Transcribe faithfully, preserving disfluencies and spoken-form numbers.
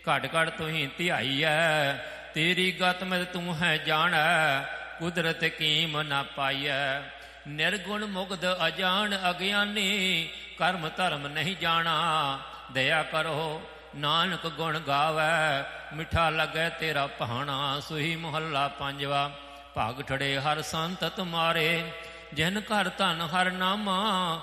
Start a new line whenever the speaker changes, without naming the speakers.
ਘਟ ਘਟ ਤੁਹੀਂ ਧਿਆਈਐ। ਤੇਰੀ ਗਤ ਮਿਤ ਤੂੰ ਹੈ ਜਾਣੈ, ਕੁਦਰਤ ਕੀਮ ਨਾ ਪਾਈਐ। ਨਿਰਗੁਣ ਮੁਗਧ ਅਜਾਣ ਅਗਿਆਨੀ, ਕਰਮ ਧਰਮ ਨਹੀਂ ਜਾਣਾ। ਦਇਆ ਕਰੋ ਨਾਨਕ ਗੁਣ ਗਾਵੈ, ਮਿੱਠਾ ਲੱਗੈ ਤੇਰਾ ਭਾਣਾ। ਸੋਈ ਮੁਹੱਲਾ ਪੰਜਵਾ। ਭਾਗ ਠੜੇ ਹਰ ਸੰਤ ਤੁਮਾਰੇ, ਜਿਨ ਘਰ ਧਨ ਹਰ ਨਾਮਾ।